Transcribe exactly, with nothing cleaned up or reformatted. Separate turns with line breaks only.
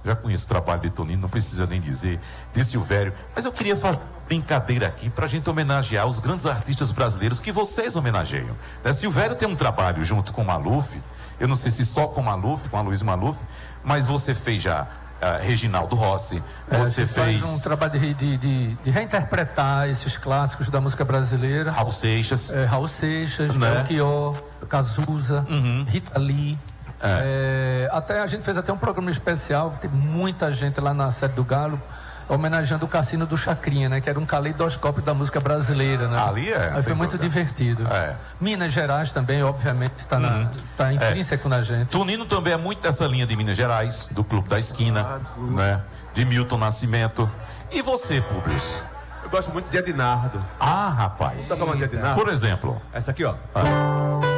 já conheço o trabalho de Tonino, não precisa nem dizer, de Silvério, mas eu queria fazer brincadeira aqui pra gente homenagear os grandes artistas brasileiros que vocês homenageiam, né? Silvério tem um trabalho junto com o Maluf, eu não sei se só com o Maluf, com a Luiz Maluf, mas você fez já Uh, Reginaldo Rossi,
é,
você fez
faz um trabalho de, de, de, de reinterpretar esses clássicos da música brasileira.
Raul Seixas,
é, Raul Seixas,
né?
Belchior, Cazuza,
uhum.
Rita Lee. É. É, até a gente fez até um programa especial, tem muita gente lá na sede do Galo homenageando o Cassino do Chacrinha, né? Que era um caleidoscópio da música brasileira, né?
Ali é.
Aí foi muito dúvida. divertido.
É.
Minas Gerais também, obviamente, está uhum. tá intrínseco é. na gente.
Tonino também é muito dessa linha de Minas Gerais, do Clube da Esquina, ah, né? De Milton Nascimento. E você, Públio?
Eu gosto muito de Ednardo.
Ah, rapaz.
Toca uma de Ednardo?
Por exemplo.
Essa aqui, ó. Ah.